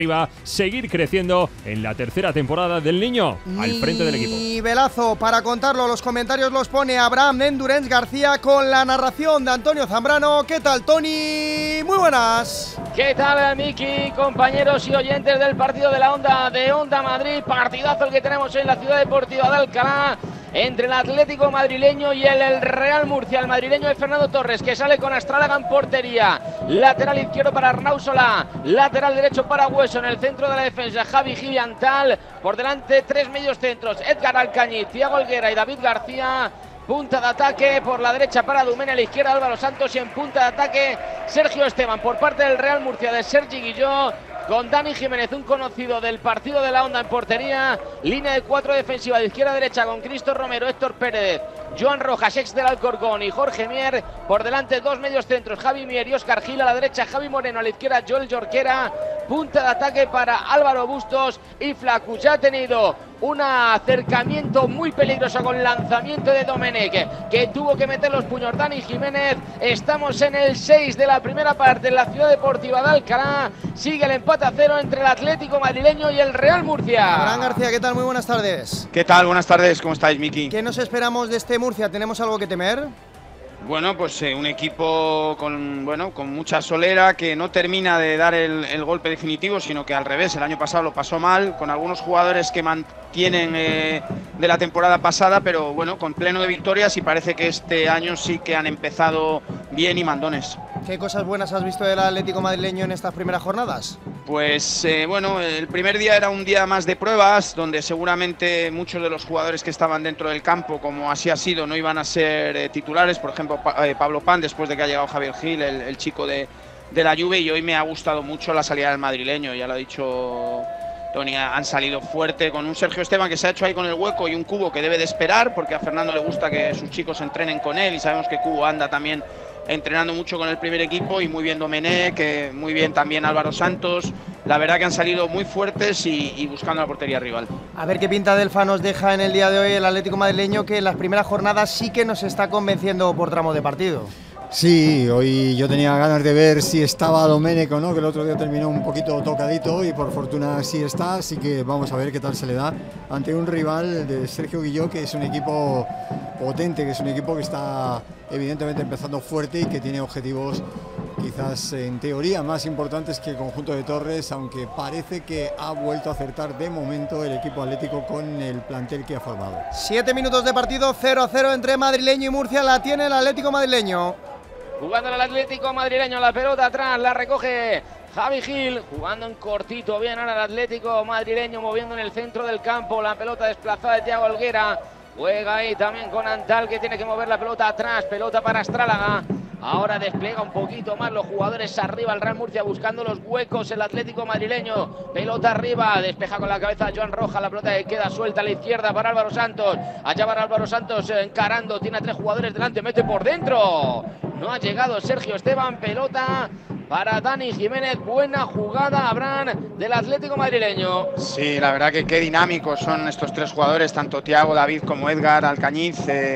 seguir creciendo en la tercera temporada del Niño al frente del equipo. Nivelazo, para contarlo, los comentarios los pone Abraham Endurance García con la narración de Antonio Zambrano. ¿Qué tal, Tony? Muy buenas. ¿Qué tal, Miki, compañeros y oyentes del partido de la Onda de Onda Madrid? Partidazo el que tenemos en la Ciudad Deportiva de Alcalá entre el Atlético madrileño y el Real Murcia. El madrileño de Fernando Torres, que sale con Astrálaga en portería, lateral izquierdo para Arnau Solá, lateral derecho para Hueso, en el centro de la defensa Javi Giliantal, por delante tres medios centros, Edgar Alcañiz, Thiago Helguera y David García. Punta de ataque por la derecha para Dumene, a la izquierda Álvaro Santos, y en punta de ataque Sergio Esteban por parte del Real Murcia de Sergi Guilló, con Dani Jiménez, un conocido del partido de la Onda, en portería. Línea de cuatro defensiva de izquierda a derecha con Cristo Romero, Héctor Pérez, Joan Rojas, ex del Alcorcón, y Jorge Mier. Por delante dos medios centros, Javi Mier y Óscar Gil, a la derecha Javi Moreno, a la izquierda Joel Jorquera. Punta de ataque para Álvaro Bustos y Flacuch. Ha tenido un acercamiento muy peligroso con lanzamiento de Domenech, que tuvo que meter los puños Dani Jiménez. Estamos en el 6 de la primera parte en la Ciudad Deportiva de Alcalá. Sigue el empate a 0 entre el Atlético madrileño y el Real Murcia. Abraham García, ¿qué tal? Muy buenas tardes. ¿Qué tal? Buenas tardes, ¿cómo estáis, Miki? ¿Qué nos esperamos de este Murcia? ¿Tenemos algo que temer? Bueno, pues un equipo con mucha solera, que no termina de dar el golpe definitivo, sino que al revés, el año pasado lo pasó mal, con algunos jugadores que mantienen de la temporada pasada, pero bueno, con pleno de victorias, y parece que este año sí que han empezado bien y mandones. ¿Qué cosas buenas has visto del Atlético madrileño en estas primeras jornadas? Pues el primer día era un día más de pruebas, donde seguramente muchos de los jugadores que estaban dentro del campo, como así ha sido, no iban a ser titulares. Por ejemplo, Pablo Pan, después de que ha llegado Javier Gil, el chico de la Juve, y hoy me ha gustado mucho la salida del madrileño, ya lo ha dicho Tony. Han salido fuerte con un Sergio Esteban que se ha hecho ahí con el hueco y un Cubo que debe de esperar, porque a Fernando le gusta que sus chicos entrenen con él, y sabemos que Cubo anda también entrenando mucho con el primer equipo, y muy bien Domenech, que muy bien también Álvaro Santos. La verdad que han salido muy fuertes y buscando la portería rival. A ver qué pinta Delfa nos deja en el día de hoy el Atlético madrileño, que en las primeras jornadas sí que nos está convenciendo por tramo de partido. Sí, hoy yo tenía ganas de ver si estaba Domenech o no, que el otro día terminó un poquito tocadito, y por fortuna sí está, así que vamos a ver qué tal se le da ante un rival de Sergio Guilló, que es un equipo potente, que es un equipo que está evidentemente empezando fuerte y que tiene objetivos quizás en teoría más importantes que el conjunto de Torres, aunque parece que ha vuelto a acertar de momento el equipo atlético con el plantel que ha formado. 7 minutos de partido, 0-0 entre madrileño y Murcia. La tiene el Atlético madrileño. Jugando el Atlético madrileño, la pelota atrás, la recoge Javi Gil, jugando en cortito, bien ahora el Atlético madrileño, moviendo en el centro del campo, la pelota desplazada de Thiago Helguera. Juega ahí también con Antal, que tiene que mover la pelota atrás, pelota para Astrálaga. Ahora despliega un poquito más los jugadores arriba, el Real Murcia buscando los huecos, el Atlético madrileño, pelota arriba, despeja con la cabeza Joan Rojas, la pelota que queda suelta a la izquierda para Álvaro Santos. Allá va Álvaro Santos encarando, tiene a tres jugadores delante, mete por dentro. No ha llegado Sergio Esteban, pelota para Dani Jiménez. Buena jugada, Abraham, del Atlético madrileño. Sí, la verdad que qué dinámicos son estos tres jugadores, tanto Thiago, David como Edgar Alcañiz.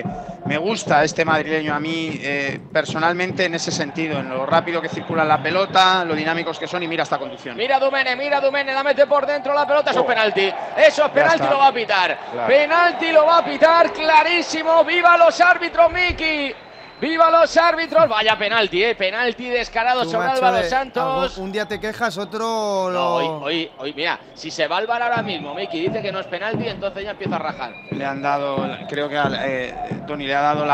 Me gusta este madrileño a mí personalmente en ese sentido, en lo rápido que circula la pelota, lo dinámicos que son, y mira esta conducción. Mira Dumene, la mete por dentro la pelota, eso es penalti. Eso es penalti, lo va a pitar. Claro. Penalti lo va a pitar, clarísimo. ¡Viva los árbitros, Miki! ¡Viva los árbitros! Vaya penalti, penalti descarado sobre Álvaro Santos. Un día te quejas, otro no, hoy, mira, si se va al VAR ahora mismo, Miki dice que no es penalti, entonces ya empieza a rajar. Le han dado, creo que Tony le ha dado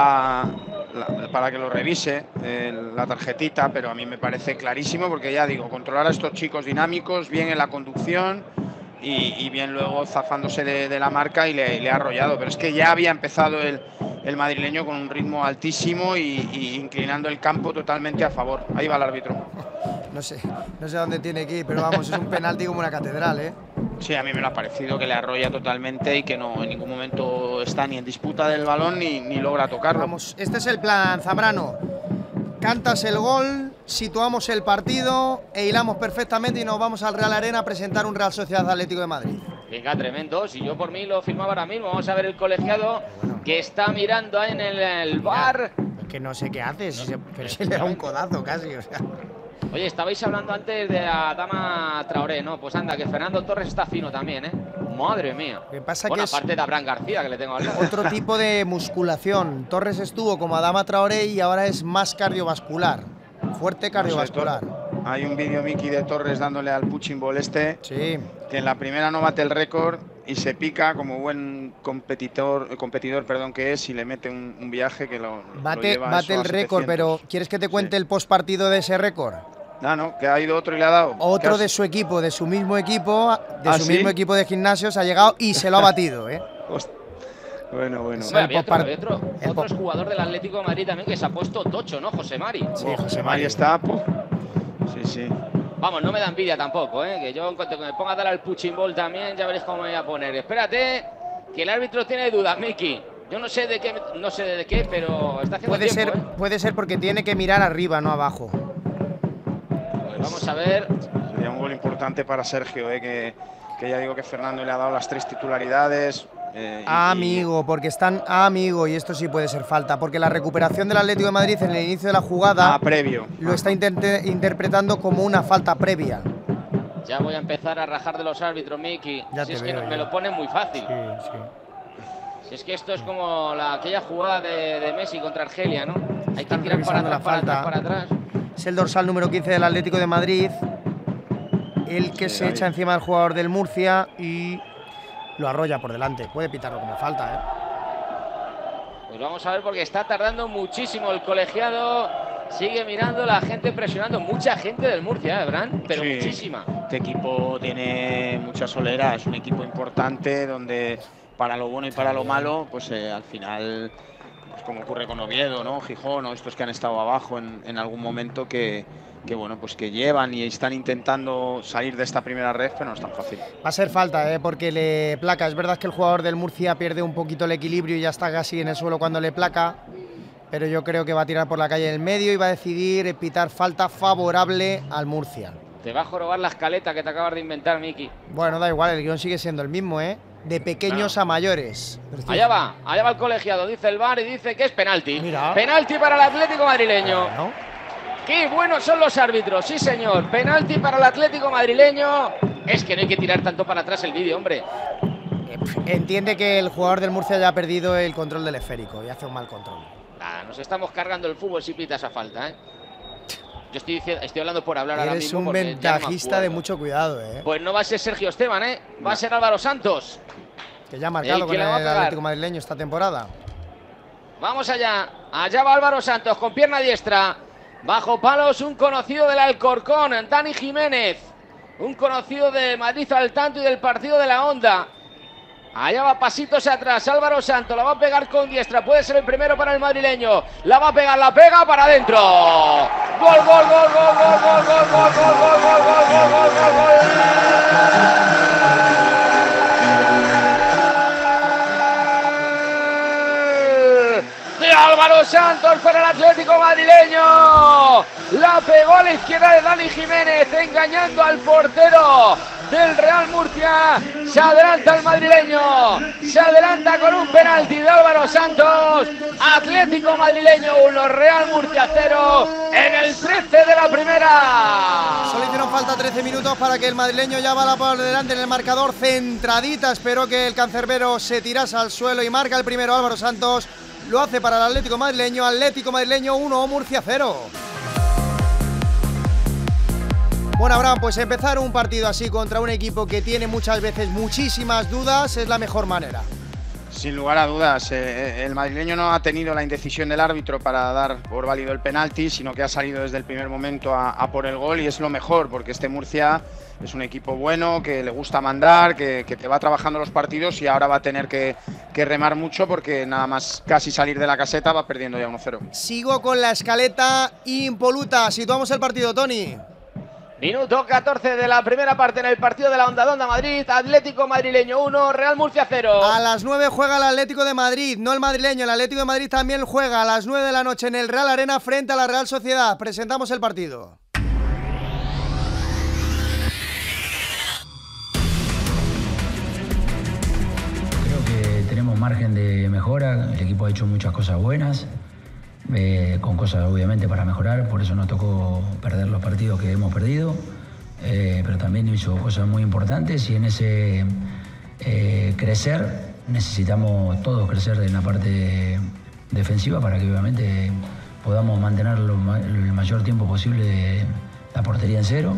para que lo revise, la tarjetita, pero a mí me parece clarísimo, porque ya digo, controlar a estos chicos dinámicos, bien en la conducción y bien luego zafándose de la marca, y le ha arrollado, pero es que ya había empezado el madrileño con un ritmo altísimo y inclinando el campo totalmente a favor. Ahí va el árbitro. No sé dónde tiene que ir, pero vamos, es un penalti como una catedral, ¿eh? Sí, a mí me lo ha parecido que le arrolla totalmente y que no en ningún momento está ni en disputa del balón ni logra tocarlo. Vamos, este es el plan, Zambrano. Cantas el gol, situamos el partido e hilamos perfectamente, y nos vamos al Real Arena a presentar un Real Sociedad Atlético de Madrid. Venga, tremendo. Si yo por mí lo firmaba ahora mismo. Vamos a ver el colegiado que está mirando ahí en el bar. Es que no sé qué hace, pero se le da un codazo casi, o sea. Oye, estabais hablando antes de la dama Traoré, ¿no? Pues anda, que Fernando Torres está fino también, ¿eh? Madre mía. Lo que pasa bueno, que es aparte de Abraham García, que le tengo al lado. otro tipo de musculación. Torres estuvo como Adama Traoré y ahora es más cardiovascular. Fuerte cardiovascular. Hay un vídeo, Miki, de Torres dándole al punching ball Sí. que en la primera no bate el récord y se pica como buen competidor que es, y le mete un viaje que lo Bate lleva eso el a récord, 700. pero ¿quieres que te cuente Sí. el postpartido de ese récord? No, que ha ido otro y le ha dado. Otro ¿Qué de su equipo, de su mismo equipo, ¿Sí? mismo equipo de gimnasios, ha llegado y se lo ha batido, ¿eh? Bueno. Hombre, había otro el es jugador del Atlético de Madrid también que se ha puesto tocho, ¿no? José Mari. Sí, José José Mari Mari está. Sí. Vamos, no me da envidia tampoco, ¿eh? Que yo en cuanto que me ponga a dar al punching ball también, ya veréis cómo me voy a poner. Espérate, que el árbitro tiene dudas, Miki. Yo no sé de qué, pero está haciendo tiempo, ¿eh? Puede ser porque tiene que mirar arriba, no abajo. Pues vamos a ver. Sería un gol importante para Sergio, que ya digo que Fernando le ha dado las 3 titularidades. Amigo, porque están amigo, y esto sí puede ser falta, porque la recuperación del Atlético de Madrid en el inicio de la jugada previo. Lo está interpretando como una falta previa. Ya voy a empezar a rajar de los árbitros, Miki. Ya Si te es que veo, me lo ponen muy fácil. Sí. Si es que esto es como aquella jugada de Messi contra Argelia, ¿no? Hay que Están tirar para revisando atrás, la para atrás, falta. para atrás. Es el dorsal número 15 del Atlético de Madrid, el que se echa encima del jugador del Murcia y lo arrolla por delante. Puede pitarlo como falta, ¿eh? Pues vamos a ver, porque está tardando muchísimo el colegiado. Sigue mirando, la gente presionando. Mucha gente del Murcia, Bran, pero Sí. muchísima. Este equipo tiene mucha solera, es un equipo importante donde para lo bueno y para lo malo, pues al final, pues como ocurre con Oviedo, ¿no? Gijón, o estos que han estado abajo en algún momento que bueno, pues que llevan y están intentando salir de esta primera red, pero no es tan fácil. Va a ser falta, porque le placa. Es verdad que el jugador del Murcia pierde un poquito el equilibrio y ya está casi en el suelo cuando le placa, pero yo creo que va a tirar por la calle del medio y va a decidir pitar falta favorable al Murcia. Te va a jorobar la escaleta que te acabas de inventar, Miki. Bueno, da igual, el guión sigue siendo el mismo, ¿eh? De pequeños a mayores. Allá va el colegiado, dice el VAR y dice que es penalti. Mira. Penalti para el Atlético madrileño. ¿No? ¡Qué buenos son los árbitros! Sí, señor. Penalti para el Atlético madrileño. Es que no hay que tirar tanto para atrás el vídeo, hombre. Entiende que el jugador del Murcia ya ha perdido el control del esférico y hace un mal control. Nada, nos estamos cargando el fútbol si pita esa falta, ¿eh? Yo estoy hablando por hablar ahora Eres mismo. un porque ya no me ventajista de acuerdo. mucho cuidado, ¿eh? Pues no va a ser Sergio Esteban, ¿eh? Va a ser Álvaro Santos. Que ya ha marcado El que con la va a el pegar. Atlético madrileño esta temporada. Vamos allá. Allá va Álvaro Santos con pierna diestra. Bajo palos, un conocido del Alcorcón, Dani Jiménez. Un conocido de Madrid al tanto y del partido de la Onda. Allá va pasitos atrás, Álvaro Santos, la va a pegar con diestra, puede ser el primero para el madrileño. La va a pegar, la pega para adentro. Gol, gol, gol, gol, gol, gol, gol, gol, gol, gol, gol, gol, gol, gol, gol. De Álvaro Santos para el Atlético madrileño. La pegó a la izquierda de Dani Jiménez, engañando al portero del Real Murcia. Se adelanta el madrileño, se adelanta con un penalti de Álvaro Santos. Atlético madrileño 1, Real Murcia 0 en el 13 de la primera. Solo hicieron falta 13 minutos para que el madrileño ya va por delante en el marcador. Centradita, esperó que el cancerbero se tirase al suelo y marca el primero Álvaro Santos. Lo hace para el Atlético madrileño 1, Murcia 0. Bueno, Abraham, pues empezar un partido así contra un equipo que tiene muchas veces muchísimas dudas es la mejor manera. Sin lugar a dudas, el madrileño no ha tenido la indecisión del árbitro para dar por válido el penalti, sino que ha salido desde el primer momento a por el gol, y es lo mejor, porque este Murcia es un equipo bueno, que le gusta mandar, que te va trabajando los partidos, y ahora va a tener que remar mucho, porque nada más casi salir de la caseta va perdiendo ya 1-0. Sigo con la escaleta impoluta. Situamos el partido, Tony. Minuto 14 de la primera parte en el partido de la Onda Madrid. Atlético madrileño 1, Real Murcia 0. A las 9 juega el Atlético de Madrid, no el madrileño. El Atlético de Madrid también juega a las 9 de la noche en el Real Arena frente a la Real Sociedad. Presentamos el partido. Creo que tenemos margen de mejora, el equipo ha hecho muchas cosas buenas con cosas obviamente para mejorar, por eso nos tocó perder los partidos que hemos perdido, pero también hizo cosas muy importantes y en ese crecer necesitamos todos crecer en la parte defensiva para que obviamente podamos mantener el mayor tiempo posible la portería en cero.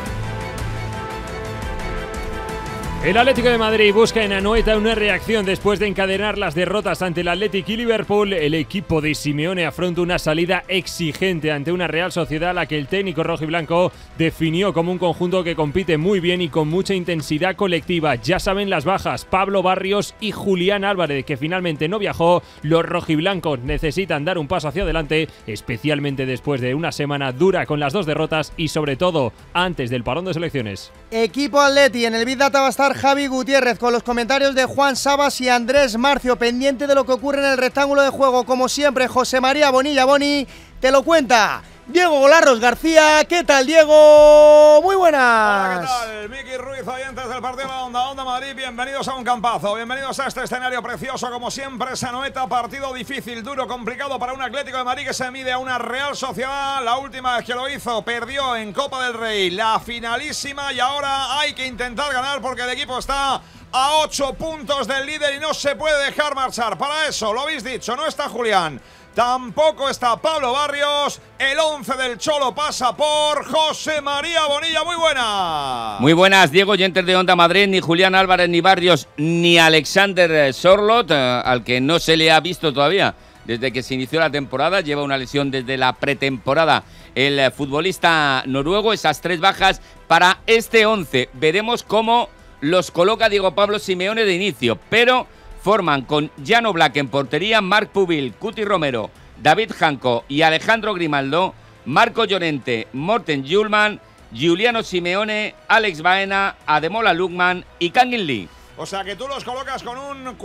El Atlético de Madrid busca en Anoeta una reacción después de encadenar las derrotas ante el Athletic y Liverpool. El equipo de Simeone afronta una salida exigente ante una Real Sociedad a la que el técnico rojiblanco definió como un conjunto que compite muy bien y con mucha intensidad colectiva. Ya saben las bajas, Pablo Barrios y Julián Álvarez, que finalmente no viajó. Los rojiblancos necesitan dar un paso hacia adelante, especialmente después de una semana dura con las 2 derrotas y sobre todo antes del parón de selecciones. Equipo Atleti, en el Big Data va a estar Javi Gutiérrez con los comentarios de Juan Sabas y Andrés Marcio, pendiente de lo que ocurre en el rectángulo de juego. Como siempre, José María Bonilla Boni te lo cuenta Diego Golarros García. ¿Qué tal, Diego? Muy buenas. Hola, ¿qué tal? Miki Ruiz, oyentes del partido de la Onda Madrid, bienvenidos a un campazo, bienvenidos a este escenario precioso, como siempre, Anoeta, partido difícil, duro, complicado para un Atlético de Madrid que se mide a una Real Sociedad. La última vez que lo hizo, perdió en Copa del Rey, la finalísima, y ahora hay que intentar ganar porque el equipo está a 8 puntos del líder y no se puede dejar marchar. Para eso, lo habéis dicho, no está Julián, tampoco está Pablo Barrios. El 11 del Cholo pasa por José María Bonilla. Muy buenas. Muy buenas, Diego, oyentes de Onda Madrid. Ni Julián Álvarez, ni Barrios, ni Alexander Sorloth, al que no se le ha visto todavía desde que se inició la temporada. Lleva una lesión desde la pretemporada el futbolista noruego. Esas 3 bajas para este 11. Veremos cómo los coloca Diego Pablo Simeone de inicio, pero forman con Jan Oblak en portería, Marc Pubil, Cuti Romero, David Janko y Alejandro Grimaldo, Marco Llorente, Morten Hjulmand, Giuliano Simeone, Alex Baena, Ademola Lookman y Kangin Lee. O sea que tú los colocas con un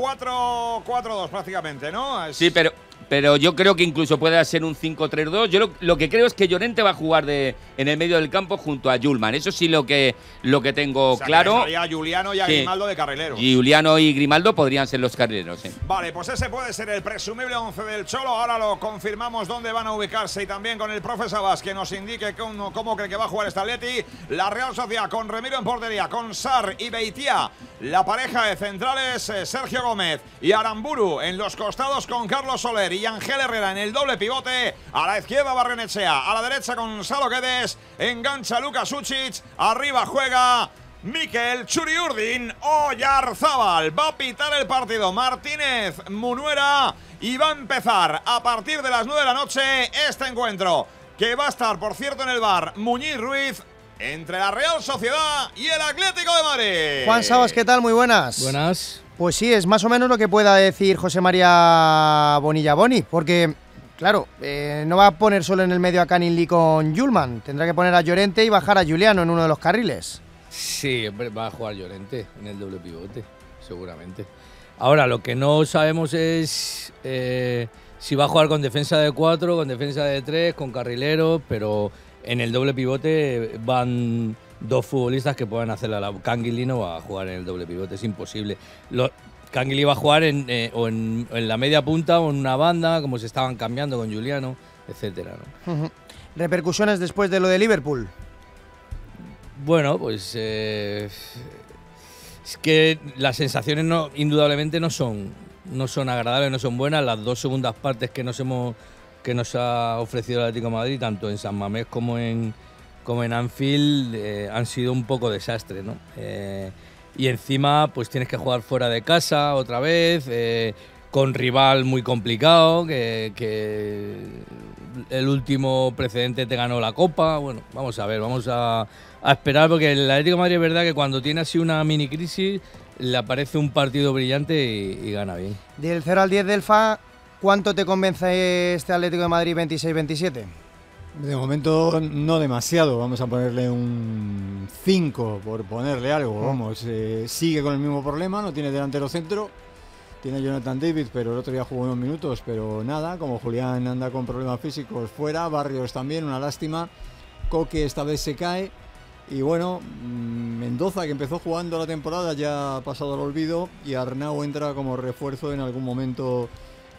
4-4-2 prácticamente, ¿no? Sí, pero yo creo que incluso puede ser un 5-3-2. Yo lo que creo es que Llorente va a jugar en el medio del campo junto a Hjulmand. Eso sí lo que tengo, o sea, claro. Que a Giuliano y a Grimaldo de carrileros. Giuliano y Grimaldo podrían ser los carrileros. Sí. Vale, pues ese puede ser el presumible 11 del Cholo. Ahora lo confirmamos dónde van a ubicarse y también con el profe Sabas que nos indique cómo cree que va a jugar esta Atleti. La Real Sociedad con Remiro en portería, con Sarr y Beitia. La pareja de centrales, Sergio Gómez y Aramburu en los costados con Carlos Soler y Ángel Herrera en el doble pivote. A la izquierda Barrenechea, a la derecha con Salo Guedes, engancha Luka Sučić, arriba juega Mikel Churiurdin. Oyarzábal va a pitar el partido Martínez Munuera y va a empezar a partir de las 9 de la noche este encuentro, que va a estar, por cierto, en el bar Muñiz Ruiz, entre la Real Sociedad y el Atlético de Madrid. Juan Sabas, ¿qué tal? Muy buenas. Buenas. Pues sí, es más o menos lo que pueda decir José María Bonilla Boni, porque, claro, no va a poner solo en el medio a Kangin Lee con Hjulmand, tendrá que poner a Llorente y bajar a Giuliano en uno de los carriles. Sí, va a jugar Llorente en el doble pivote, seguramente. Ahora, lo que no sabemos es si va a jugar con defensa de 4, con defensa de 3, con carrileros, pero en el doble pivote van 2 futbolistas que puedan hacer la Kangin Lee no va a jugar en el doble pivote, es imposible. Kangin Lee va a jugar en la media punta o en una banda, como se estaban cambiando con Giuliano, etcétera, ¿no? ¿Repercusiones después de lo de Liverpool? Bueno, pues es que las sensaciones indudablemente no son agradables, no son buenas. Las 2 segundas partes que nos ha ofrecido el Atlético de Madrid, tanto en San Mamés como en Anfield, han sido un poco desastre, ¿no? Y encima pues tienes que jugar fuera de casa otra vez, con rival muy complicado, que el último precedente te ganó la Copa. Bueno, vamos a ver, vamos a esperar, porque el Atlético de Madrid es verdad que cuando tiene así una mini crisis le aparece un partido brillante y gana bien. Del 0 al 10 del FA, ¿cuánto te convence este Atlético de Madrid 26-27? De momento no demasiado, vamos a ponerle un 5 por ponerle algo, vamos, sigue con el mismo problema, no tiene delantero centro, tiene Jonathan David, pero el otro día jugó unos minutos, pero nada, como Julián anda con problemas físicos fuera, Barrios también, una lástima, Coque esta vez se cae, y bueno, Mendoza, que empezó jugando la temporada, ya ha pasado al olvido, y Arnau entra como refuerzo en algún momento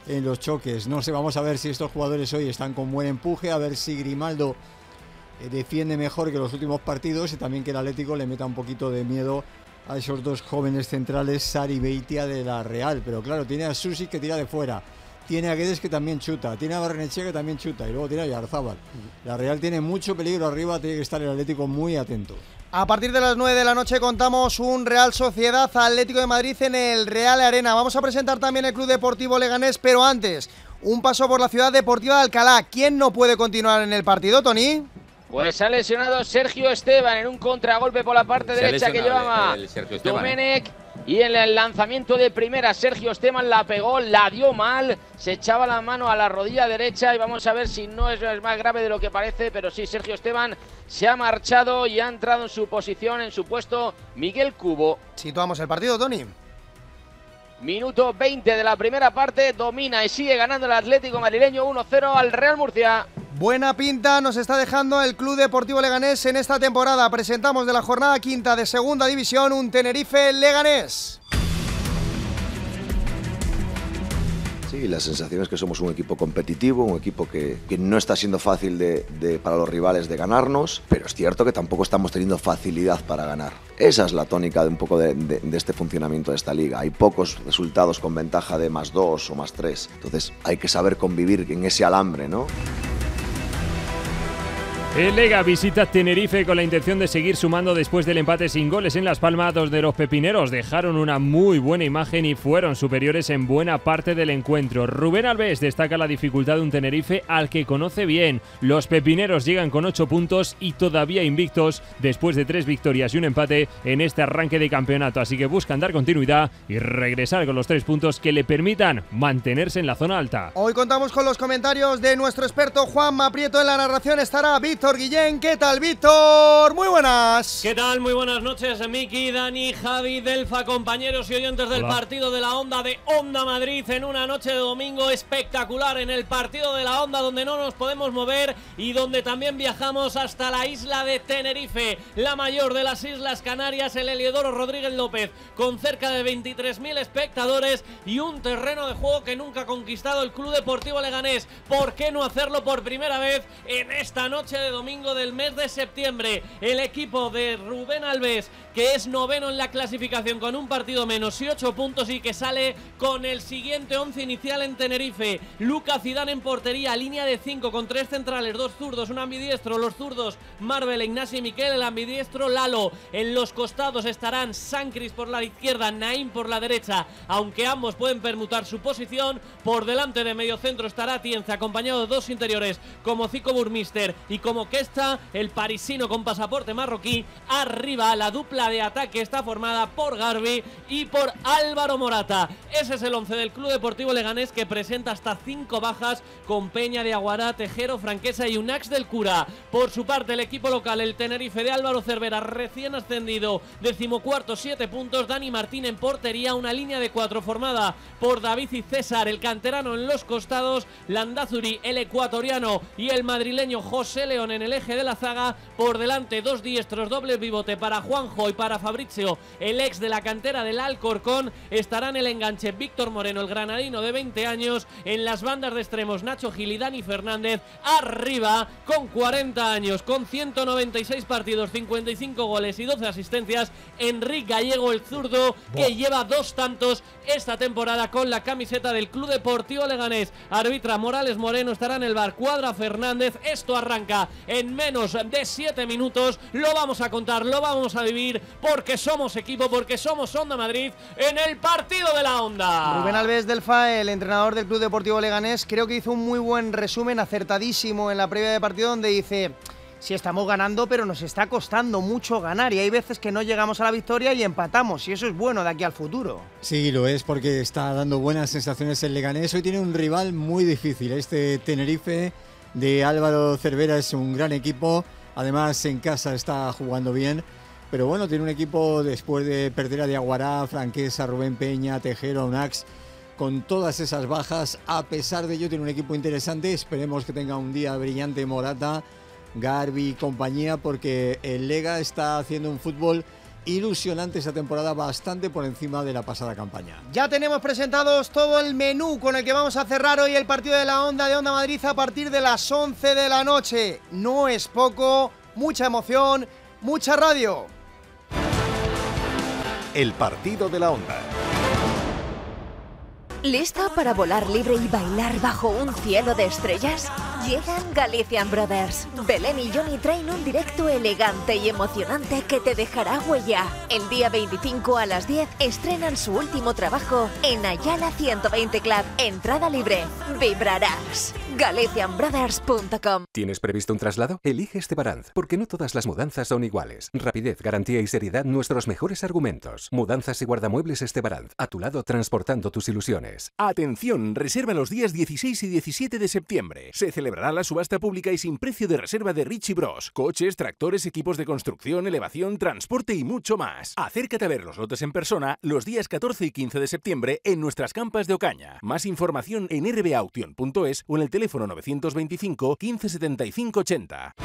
en los choques. No sé, vamos a ver si estos jugadores hoy están con buen empuje, a ver si Grimaldo defiende mejor que los últimos partidos y también que el Atlético le meta un poquito de miedo a esos dos jóvenes centrales, Sarr y Beitia, de la Real. Pero claro, tiene a Susi que tira de fuera, tiene a Guedes que también chuta, tiene a Barrenechea que también chuta y luego tiene a Yarzábal. La Real tiene mucho peligro arriba, tiene que estar el Atlético muy atento. A partir de las 9 de la noche contamos un Real Sociedad Atlético de Madrid en el Real Arena. Vamos a presentar también el Club Deportivo Leganés, pero antes, un paso por la ciudad deportiva de Alcalá. ¿Quién no puede continuar en el partido, Tony? Pues ha lesionado Sergio Esteban en un contragolpe por la parte derecha que llevaba Domenech. Y en el lanzamiento de primera, Sergio Esteban la pegó, la dio mal, se echaba la mano a la rodilla derecha y vamos a ver si no es más grave de lo que parece, pero sí, Sergio Esteban se ha marchado y ha entrado en su posición, en su puesto, Miguel Cubo. Situamos el partido, Tony. Minuto 20 de la primera parte, domina y sigue ganando el Atlético madrileño 1-0 al Real Murcia. Buena pinta nos está dejando el Club Deportivo Leganés en esta temporada. Presentamos de la jornada quinta de Segunda División un Tenerife-Leganés. Sí, la sensación es que somos un equipo competitivo, un equipo que no está siendo fácil para los rivales de ganarnos, pero es cierto que tampoco estamos teniendo facilidad para ganar. Esa es la tónica de un poco de este funcionamiento de esta liga. Hay pocos resultados con ventaja de +2 o +3. Entonces hay que saber convivir en ese alambre, ¿no? El Lega visita Tenerife con la intención de seguir sumando después del empate sin goles en Las Palmas, donde los pepineros dejaron una muy buena imagen y fueron superiores en buena parte del encuentro. Rubén Alves destaca la dificultad de un Tenerife al que conoce bien. Los pepineros llegan con 8 puntos y todavía invictos después de 3 victorias y un empate en este arranque de campeonato, así que buscan dar continuidad y regresar con los 3 puntos que le permitan mantenerse en la zona alta. Hoy contamos con los comentarios de nuestro experto Juanma Prieto. En la narración estará Víctor Guillén. ¿Qué tal, Víctor? Muy buenas. ¿Qué tal? Muy buenas noches, Miki, Dani, Javi, Delfa, compañeros y oyentes del partido de la Onda de Onda Madrid en una noche de domingo espectacular en el partido de la Onda, donde no nos podemos mover y donde también viajamos hasta la isla de Tenerife, la mayor de las Islas Canarias, el Heliodoro Rodríguez López, con cerca de 23.000 espectadores y un terreno de juego que nunca ha conquistado el Club Deportivo Leganés. ¿Por qué no hacerlo por primera vez en esta noche de domingo del mes de septiembre? El equipo de Rubén Alves, que es noveno en la clasificación con un partido menos y 8 puntos y que sale con el siguiente 11 inicial en Tenerife. Luca Zidane en portería, línea de 5 con 3 centrales, 2 zurdos, un ambidiestro. Los zurdos Marvel, Ignacio y Miquel, el ambidiestro Lalo. En los costados estarán Sancris por la izquierda, Naim por la derecha, aunque ambos pueden permutar su posición. Por delante de mediocentro estará Tienza, acompañado de 2 interiores como Zico Burmister y como Kesta, el parisino con pasaporte marroquí. Arriba la dupla de ataque está formada por Garbi y por Álvaro Morata. Ese es el 11 del Club Deportivo Leganés, que presenta hasta 5 bajas con Peña de Aguará, Tejero, Franquesa y Unax del Cura. Por su parte, el equipo local, el Tenerife de Álvaro Cervera, recién ascendido, 14º, 7 puntos. Dani Martín en portería, una línea de 4 formada por David y César, el canterano en los costados, Landázuri, el ecuatoriano, y el madrileño José León en el eje de la zaga. Por delante 2 diestros, doble pivote para Juanjo y para Fabrizio, el ex de la cantera del Alcorcón. Estará en el enganche Víctor Moreno, el granadino de 20 años. En las bandas de extremos Nacho Gil y Dani Fernández. Arriba, con 40 años, con 196 partidos, 55 goles y 12 asistencias, Enrique Gallego, el zurdo, que lleva 2 tantos esta temporada con la camiseta del Club Deportivo Leganés. Arbitra Morales Moreno, estará en el bar Cuadra Fernández. Esto arranca en menos de 7 minutos. Lo vamos a contar, lo vamos a vivir, porque somos equipo, porque somos Onda Madrid en el partido de la Onda. Rubén Alves Delfa, el entrenador del Club Deportivo Leganés, creo que hizo un muy buen resumen, acertadísimo en la previa de partido, donde dice: sí, estamos ganando, pero nos está costando mucho ganar y hay veces que no llegamos a la victoria y empatamos, y eso es bueno de aquí al futuro. Sí, lo es, porque está dando buenas sensaciones el Leganés. Hoy tiene un rival muy difícil. Este Tenerife de Álvaro Cervera es un gran equipo, además en casa está jugando bien, pero bueno, tiene un equipo, después de perder a Diaguará, Franquesa, Rubén Peña, Tejero, Unax, con todas esas bajas. A pesar de ello tiene un equipo interesante. Esperemos que tenga un día brillante Morata, Garbi y compañía, porque el Lega está haciendo un fútbol ilusionante esa temporada, bastante por encima de la pasada campaña. Ya tenemos presentados todo el menú con el que vamos a cerrar hoy el partido de la Onda de Onda Madrid a partir de las 11 de la noche. No es poco, mucha emoción, mucha radio. El partido de la Onda. ¿Listo para volar libre y bailar bajo un cielo de estrellas? Llegan Galician Brothers. Belén y Johnny traen un directo elegante y emocionante que te dejará huella. El día 25 a las 10 estrenan su último trabajo en Ayala 120 Club. Entrada libre. Vibrarás. GalicianBrothers.com. ¿Tienes previsto un traslado? Elige Estebaranz, porque no todas las mudanzas son iguales. Rapidez, garantía y seriedad, nuestros mejores argumentos. Mudanzas y guardamuebles Estebaranz, a tu lado transportando tus ilusiones. Atención, reserva los días 16 y 17 de septiembre. Se celebrará la subasta pública y sin precio de reserva de Richie Bros. Coches, tractores, equipos de construcción, elevación, transporte y mucho más. Acércate a ver los lotes en persona los días 14 y 15 de septiembre en nuestras campas de Ocaña. Más información en rbauction.es o en el teléfono 925 15 75 80.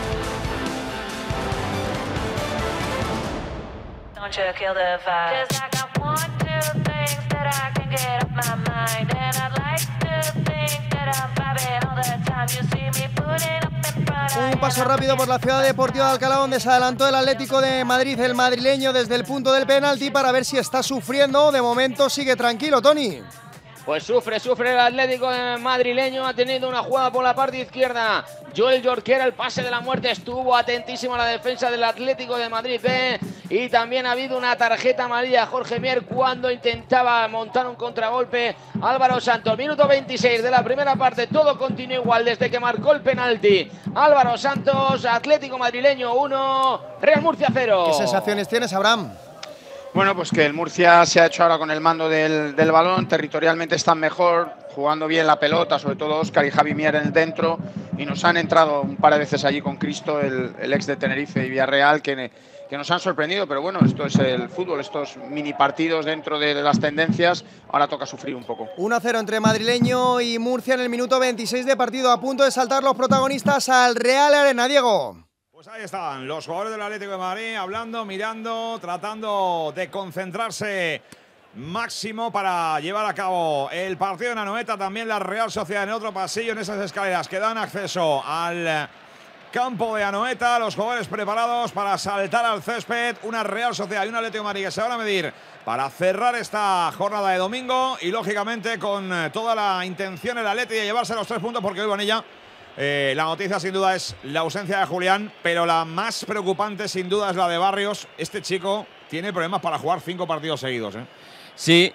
Un paso rápido por la ciudad deportiva de Alcalá, donde se adelantó el Atlético de Madrid, el madrileño, desde el punto del penalti para ver si está sufriendo. De momento sigue tranquilo, Tony. Pues sufre el Atlético madrileño, ha tenido una jugada por la parte izquierda. Joel Jorquera, el pase de la muerte, estuvo atentísimo a la defensa del Atlético de Madrid, y también ha habido una tarjeta amarilla a Jorge Mier cuando intentaba montar un contragolpe Álvaro Santos. Minuto 26 de la primera parte, todo continúa igual desde que marcó el penalti Álvaro Santos. Atlético madrileño 1, Real Murcia 0. ¿Qué sensaciones tienes, Abraham? Bueno, pues que el Murcia se ha hecho ahora con el mando del balón, territorialmente están mejor, jugando bien la pelota, sobre todo Óscar y Javi Mier en el dentro, y nos han entrado un par de veces allí con Cristo, el ex de Tenerife y Villarreal, que nos han sorprendido, pero bueno, esto es el fútbol, estos mini partidos dentro de las tendencias, ahora toca sufrir un poco. 1-0 entre madrileño y Murcia en el minuto 26 de partido, a punto de saltar los protagonistas al Real Arena. Diego. Pues ahí están los jugadores del Atlético de Madrid hablando, mirando, tratando de concentrarse máximo para llevar a cabo el partido en Anoeta. También la Real Sociedad en otro pasillo, en esas escaleras que dan acceso al campo de Anoeta. Los jugadores preparados para saltar al césped. Una Real Sociedad y un Atlético de Madrid que se van a medir para cerrar esta jornada de domingo. Y lógicamente con toda la intención el Atlético de llevarse los 3 puntos, porque hoy Bonilla. La noticia sin duda es la ausencia de Julián, pero la más preocupante sin duda es la de Barrios. Este chico tiene problemas para jugar 5 partidos seguidos, ¿eh? Sí,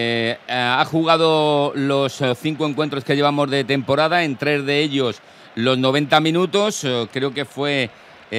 ha jugado los 5 encuentros que llevamos de temporada, en 3 de ellos los 90 minutos. Creo que fue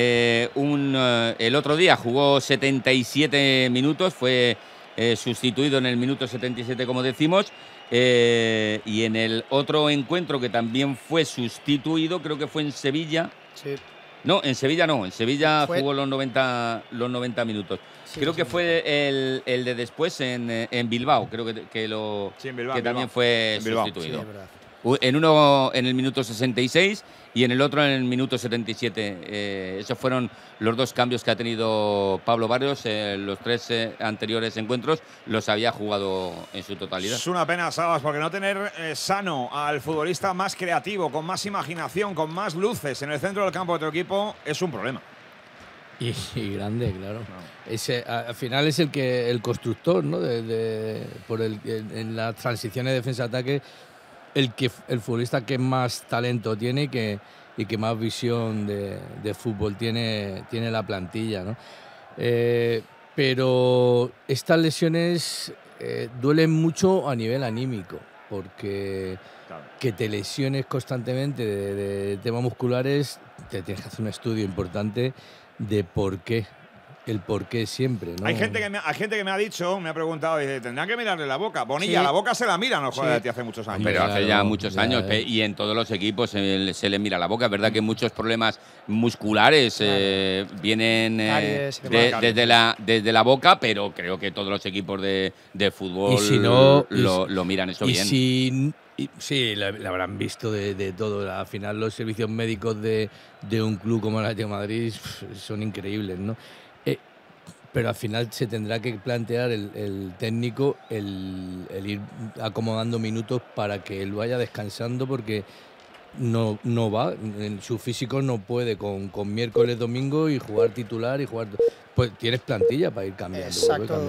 el otro día, jugó 77 minutos, fue sustituido en el minuto 77, como decimos. Y en el otro encuentro que también fue sustituido, creo que fue en Sevilla. Sí. No, en Sevilla no, en Sevilla jugó los 90 minutos. Sí, creo que fue el de después en Bilbao, creo que también fue sustituido. En uno en el minuto 66 y en el otro en el minuto 77. Esos fueron los 2 cambios que ha tenido Pablo Barrios. Los 3 anteriores encuentros los había jugado en su totalidad. Es una pena, Sabas, porque no tener sano al futbolista más creativo, con más imaginación, con más luces en el centro del campo de tu equipo es un problema. Y grande, claro. No. Al final es el constructor, ¿no? En las transiciones de defensa-ataque. El futbolista que más talento tiene y que más visión de fútbol tiene la plantilla, ¿no? Pero estas lesiones duelen mucho a nivel anímico, porque que te lesiones constantemente de temas musculares, te tienes que hacer un estudio importante de por qué. El porqué siempre, ¿no? Hay gente que me ha dicho, me ha preguntado, dice, tendrán que mirarle la boca. Bonilla, sí. La boca se la mira, no juega de ti hace muchos años. Pero hace ya muchos años, y en todos los equipos se le mira la boca. Es verdad que muchos problemas musculares vienen desde la boca, pero creo que todos los equipos de fútbol lo miran eso bien. Sí, la habrán visto de todo. Al final los servicios médicos de un club como el Atlético de Madrid son increíbles, ¿no? pero al final se tendrá que plantear el técnico el ir acomodando minutos para que él vaya descansando, porque no va, en su físico no puede con miércoles, domingo y jugar titular y jugar. Pues tienes plantilla para ir cambiando. Exacto,